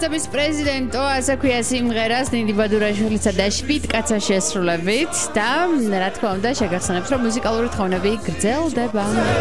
მოწამის პრეზიდენტო, ასე ქვია სიმღერას ნინდი ბადურაშვილისა და შვიდკაცა შესრულებით და რა თქმა უნდა შეგახსენებთ რომ მუსიკალური თხოვნები გრძელდება.